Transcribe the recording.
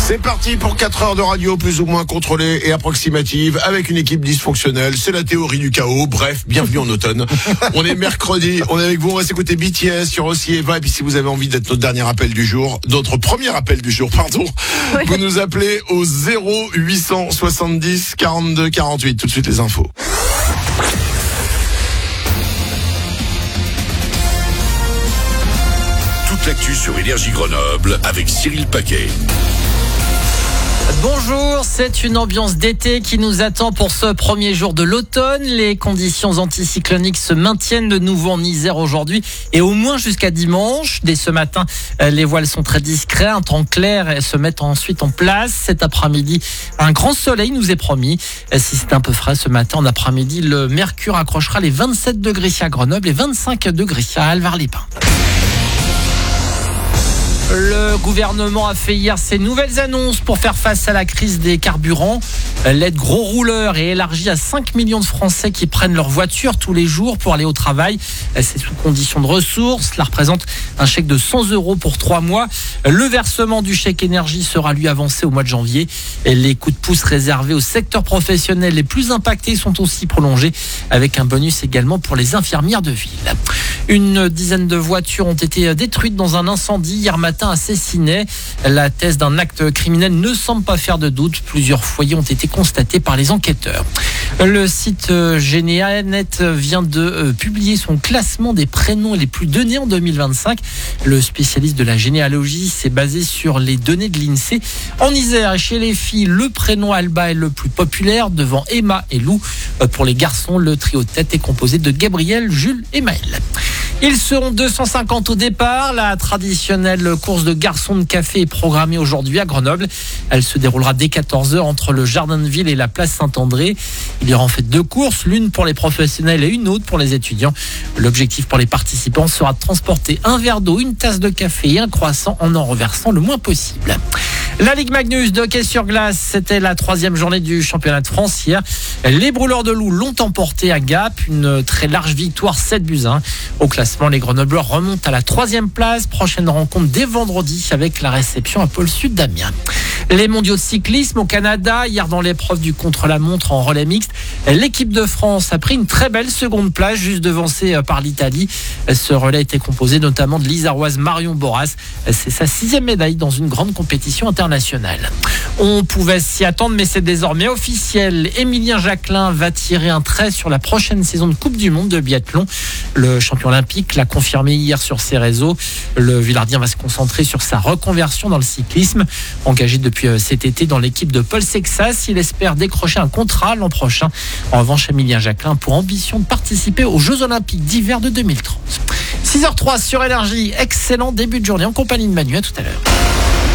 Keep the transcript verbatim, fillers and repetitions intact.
C'est parti pour quatre heures de radio plus ou moins contrôlée et approximative avec une équipe dysfonctionnelle. C'est la théorie du chaos. Bref, bienvenue en automne. On est mercredi, on est avec vous, on va s'écouter B T S sur aussi Eva. Et puis si vous avez envie d'être notre dernier appel du jour, notre premier appel du jour, pardon, oui. Vous nous appelez au zéro huit cent soixante-dix quarante-deux quarante-huit. Tout de suite les infos. Toute l'actu sur Énergie Grenoble avec Cyril Paquet. Bonjour, c'est une ambiance d'été qui nous attend pour ce premier jour de l'automne. Les conditions anticycloniques se maintiennent de nouveau en Isère aujourd'hui et au moins jusqu'à dimanche. Dès ce matin, les voiles sont très discrets, un temps clair et se mettent ensuite en place. Cet après-midi, un grand soleil nous est promis. Si c'est un peu frais ce matin, en après-midi, le mercure accrochera les vingt-sept degrés à Grenoble et vingt-cinq degrés à Alvar-les-Pins. Le gouvernement a fait hier ses nouvelles annonces pour faire face à la crise des carburants. L'aide gros rouleur est élargie à cinq millions de Français qui prennent leur voiture tous les jours pour aller au travail. C'est sous condition de ressources. Cela représente un chèque de cent euros pour trois mois. Le versement du chèque énergie sera lui avancé au mois de janvier. Les coups de pouce réservés au secteur professionnel les plus impactés sont aussi prolongés avec un bonus également pour les infirmières de ville. Une dizaine de voitures ont été détruites dans un incendie hier matin à Cessinay. La thèse d'un acte criminel ne semble pas faire de doute. Plusieurs foyers ont été constatés par les enquêteurs. Le site Généanet vient de publier son classement des prénoms les plus donnés en deux mille vingt-cinq. Le spécialiste de la généalogie s'est basé sur les données de l'INSEE. En Isère et chez les filles, le prénom Alba est le plus populaire devant Emma et Lou. Pour les garçons, le trio de tête est composé de Gabriel, Jules et Maël. Ils seront deux cent cinquante au départ. La traditionnelle course de garçons de café est programmée aujourd'hui à Grenoble. Elle se déroulera dès quatorze heures entre le Jardin de Ville et la place Saint-André. Il y aura en fait deux courses, l'une pour les professionnels et une autre pour les étudiants. L'objectif pour les participants sera de transporter un verre d'eau, une tasse de café et un croissant en en reversant le moins possible. La Ligue Magnus de hockey sur glace, c'était la troisième journée du championnat de France hier. Les Brûleurs de Loup l'ont emporté à Gap, une très large victoire, sept buts à un. Au classement, les Grenoblois remontent à la troisième place. Prochaine rencontre dès vendredi avec la réception à Pôle Sud d'Amiens. Les mondiaux de cyclisme au Canada, hier dans l'épreuve du contre-la-montre en relais mixte, l'équipe de France a pris une très belle seconde place, juste devancée par l'Italie. Ce relais était composé notamment de l'Isaroise Marion Boras. C'est sa sixième médaille dans une grande compétition internationale. On pouvait s'y attendre, mais c'est désormais officiel. Émilien Jacquelin va tirer un trait sur la prochaine saison de Coupe du Monde de biathlon. Le champion olympique l'a confirmé hier sur ses réseaux. Le Villardien va se concentrer sur sa reconversion dans le cyclisme. Engagé depuis cet été dans l'équipe de Paul Sexas, il espère décrocher un contrat l'an prochain. En revanche, Émilien Jacquelin a pour ambition de participer aux Jeux Olympiques d'hiver de deux mille trente. six heures zéro trois sur Énergie. Excellent début de journée en compagnie de Manu. À tout à l'heure.